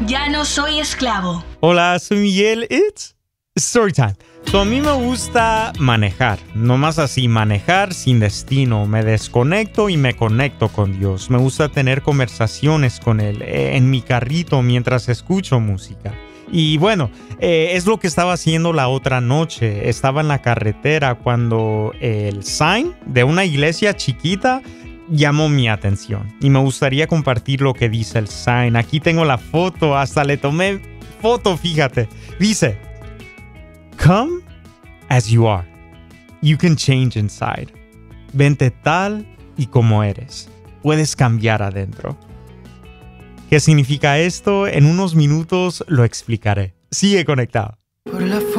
Ya no soy esclavo. Hola, soy Miguel. It's Storytime. A mí me gusta manejar, no más así, manejar sin destino. Me desconecto y me conecto con Dios. Me gusta tener conversaciones con Él en mi carrito mientras escucho música. Y bueno, es lo que estaba haciendo la otra noche. Estaba en la carretera cuando el sign de una iglesia chiquita llamó mi atención. Y me gustaría compartir lo que dice el sign. Aquí tengo la foto, hasta le tomé foto, fíjate. Dice: Come as you are. You can change inside. Vente tal y como eres. Puedes cambiar adentro. ¿Qué significa esto? En unos minutos lo explicaré. Sigue conectado.